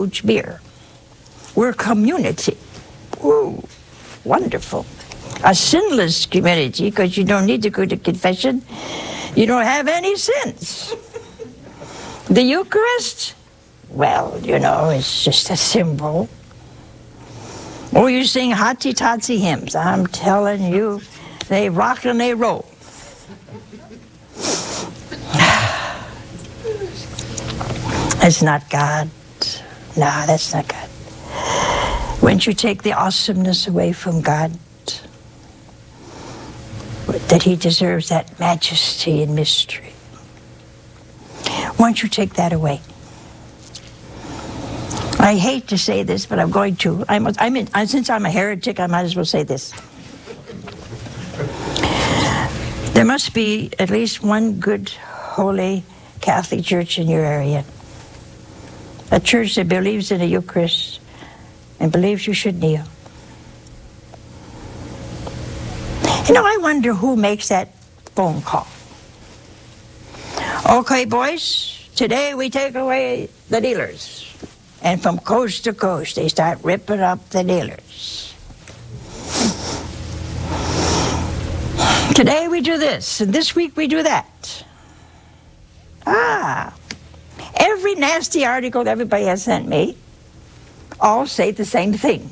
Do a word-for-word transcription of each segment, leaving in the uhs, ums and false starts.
beer. We're a community. Ooh, wonderful. A sinless community, because you don't need to go to confession. You don't have any sins. The Eucharist, well, you know, it's just a symbol. Oh, you sing hotty-totty hymns. I'm telling you, they rock and they roll. That's not God. No, that's not God. Once you take the awesomeness away from God, that he deserves that majesty and mystery. Once you take that away, I hate to say this, but I'm going to. I'm, I'm in, since I'm a heretic, I might as well say this. There must be at least one good, holy Catholic church in your area. A church that believes in the Eucharist and believes you should kneel. You know, I wonder who makes that phone call. Okay, boys, today we take away the dealers. And from coast to coast, they start ripping up the dealers. Today we do this, and this week we do that. Ah, every nasty article everybody has sent me all say the same thing.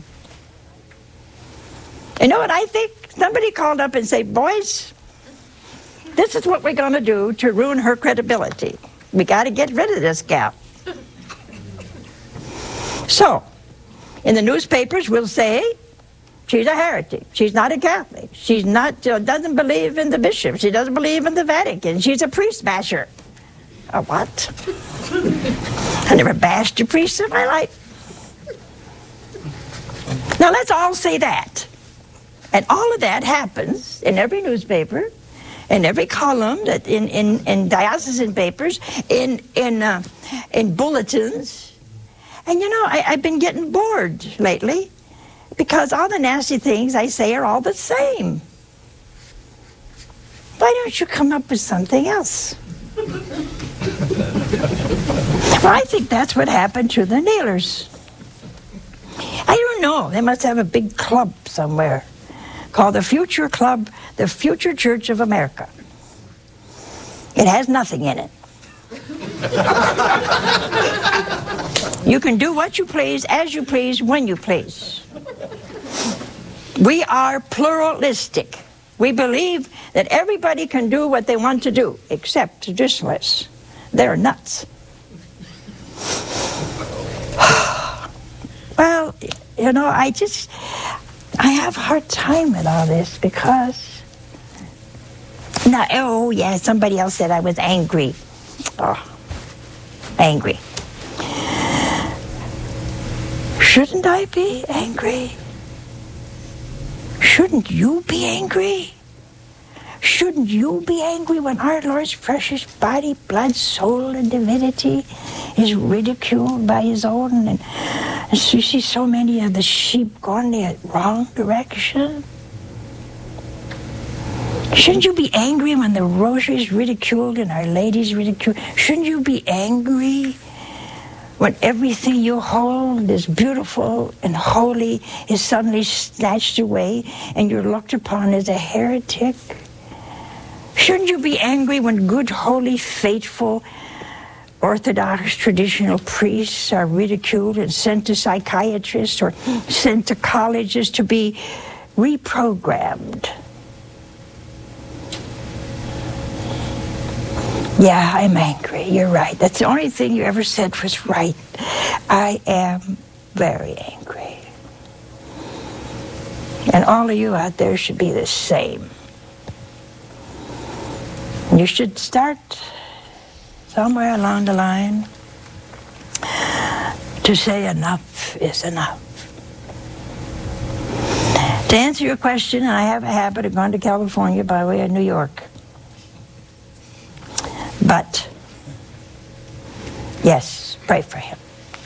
You know what I think? Somebody called up and said, boys, this is what we're going to do to ruin her credibility. We got to get rid of this gal. So, in the newspapers, we'll say, she's a heretic. She's not a Catholic. She's not, uh, doesn't believe in the bishop. She doesn't believe in the Vatican. She's a priest basher. A what? I never bashed a priest in my life. Now, let's all say that. And all of that happens in every newspaper, in every column, that in, in, in diocesan papers, in, in, uh, in bulletins. And you know, I, I've been getting bored lately because all the nasty things I say are all the same. Why don't you come up with something else? Well, I think that's what happened to the kneelers. I don't know. They must have a big club somewhere called the Future Club, the Future Church of America. It has nothing in it. You can do what you please, as you please, when you please. We are pluralistic. We believe that everybody can do what they want to do, except traditionalists. They're nuts. Well, you know, I just, I have a hard time with all this because, now, oh yeah, somebody else said I was angry. Oh, angry. Shouldn't I be angry? Shouldn't you be angry? Shouldn't you be angry when our Lord's precious body, blood, soul, and divinity is ridiculed by his own? And, and so you see so many of the sheep going the wrong direction? Shouldn't you be angry when the rosary is ridiculed and Our Lady's ridiculed? Shouldn't you be angry when everything you hold is beautiful and holy is suddenly snatched away and you're looked upon as a heretic? Shouldn't you be angry when good, holy, faithful, Orthodox traditional priests are ridiculed and sent to psychiatrists or sent to colleges to be reprogrammed? Yeah, I'm angry. You're right. That's the only thing you ever said was right. I am very angry. And all of you out there should be the same. You should start somewhere along the line to say enough is enough. To answer your question, I have a habit of going to California by way of New York. But, yes, pray for him.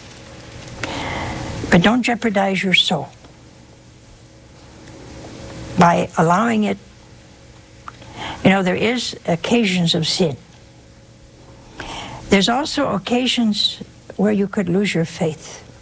But don't jeopardize your soul by allowing it. You know, there is occasions of sin. There's also occasions where you could lose your faith.